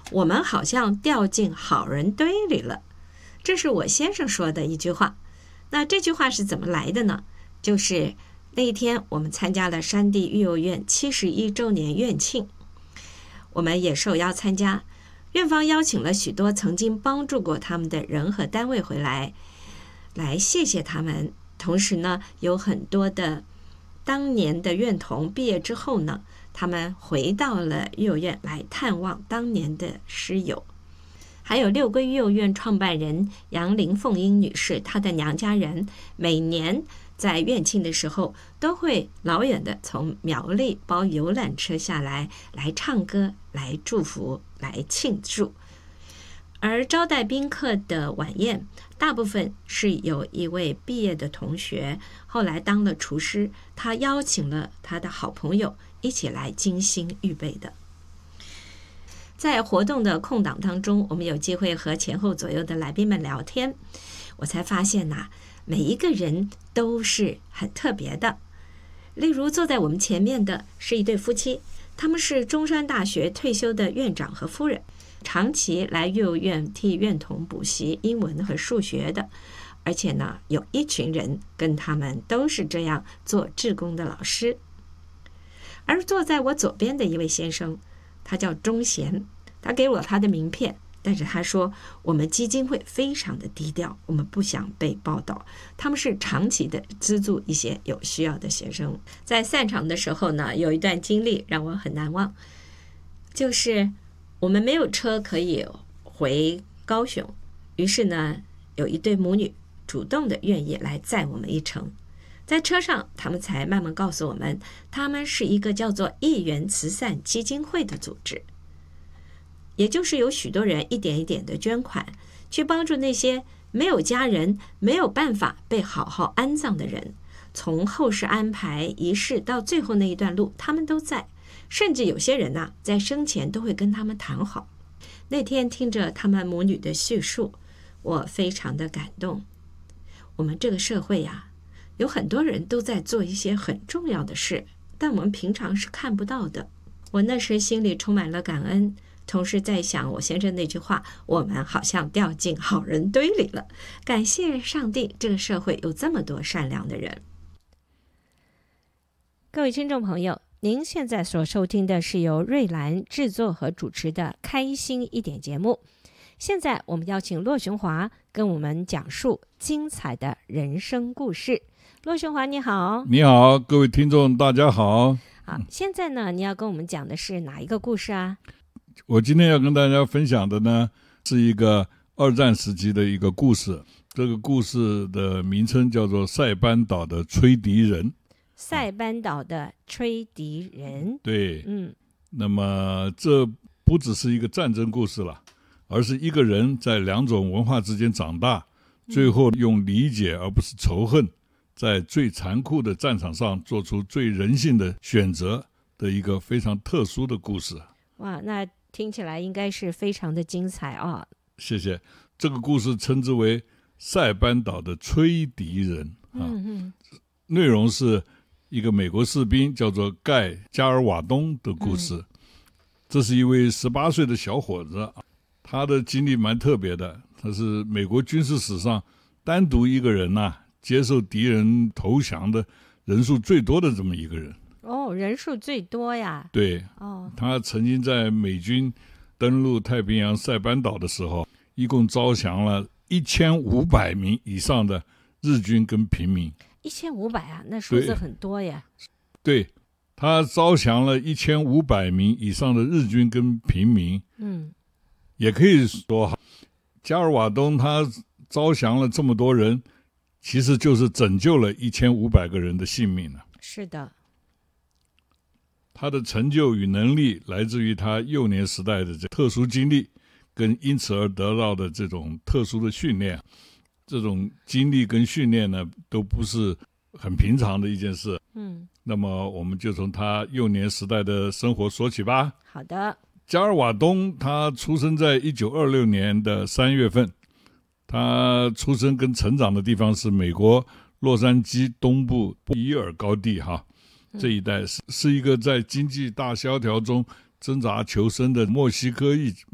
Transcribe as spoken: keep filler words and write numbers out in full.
我们好像掉进好人堆里了。这是我先生说的一句话。那这句话是怎么来的呢？就是那一天我们参加了山地育幼院七十一周年院庆，我们也受邀参加，院方邀请了许多曾经帮助过他们的人和单位回来，来谢谢他们。同时呢，有很多的当年的院童毕业之后呢，他们回到了育幼院来探望当年的师友。还有六龟育幼院创办人杨林凤英女士，她的娘家人每年在院庆的时候都会老远的从苗栗包游览车下来，来唱歌，来祝福，来庆祝。而招待宾客的晚宴大部分是有一位毕业的同学后来当了厨师，他邀请了他的好朋友一起来精心预备的。在活动的空档当中，我们有机会和前后左右的来宾们聊天，我才发现呐、啊，每一个人都是很特别的。例如坐在我们前面的是一对夫妻，他们是中山大学退休的院长和夫人，长期来育幼院替院童补习英文和数学的，而且呢，有一群人跟他们都是这样做志工的老师。而坐在我左边的一位先生，他叫钟贤，他给我他的名片，但是他说我们基金会非常的低调，我们不想被报道，他们是长期的资助一些有需要的学生。在散场的时候呢，有一段经历让我很难忘，就是我们没有车可以回高雄，于是呢，有一对母女主动的愿意来载我们一程。在车上，他们才慢慢告诉我们，他们是一个叫做一元慈善基金会的组织，也就是有许多人一点一点的捐款，去帮助那些没有家人、没有办法被好好安葬的人，从后事安排仪式到最后那一段路，他们都在。甚至有些人呐、啊，在生前都会跟他们谈好。那天听着他们母女的叙述，我非常的感动。我们这个社会呀、啊，有很多人都在做一些很重要的事，但我们平常是看不到的。我那时心里充满了感恩，同时在想我先生那句话，我们好像掉进好人堆里了。感谢上帝，这个社会有这么多善良的人。各位听众朋友，您现在所收听的是由瑞兰制作和主持的开心一点节目。现在我们邀请骆雄华跟我们讲述精彩的人生故事。骆雄华你好。 你好，各位听众大家好。 好，现在呢你要跟我们讲的是哪一个故事啊？ 我今天要跟大家分享的呢是一个二战时期的一个故事，这个故事的名称叫做塞班岛的吹笛人。 塞班岛的吹笛人， 对， 嗯， 那么这不只是一个战争故事了，而是一个人在两种文化之间长大，最后用理解而不是仇恨，在最残酷的战场上做出最人性的选择的一个非常特殊的故事。 哇，那听起来应该是非常的精彩啊！ 谢谢。这个故事称之为塞班岛的吹笛人啊， 嗯嗯， 内容是一个美国士兵叫做盖加尔瓦东的故事。嗯、这是一位十八岁的小伙子，他的经历蛮特别的，他是美国军事史上单独一个人呐、啊，接受敌人投降的人数最多的这么一个人。 哦，人数最多呀。 对， 哦， 他曾经在美军登陆太平洋塞班岛的时候，一共招降了一千五百名以上的日军跟平民。 一千五百啊，那数字很多呀。 对，他招降了一千五百名以上的日军跟平民。 嗯， 也可以说，加尔瓦东他招降了这么多人，其实就是拯救了一千五百个人的性命了。 是的。 他的成就与能力来自于他幼年时代的这特殊经历，跟因此而得到的这种特殊的训练。这种经历跟训练呢，都不是很平常的一件事。 嗯， 那么我们就从他幼年时代的生活说起吧。 好的。 加尔瓦东他出生在一九二六年的三月份，他出生跟成长的地方是美国洛杉矶东部比尔高地哈，这一带是是一个在经济大萧条中挣扎求生的墨西哥裔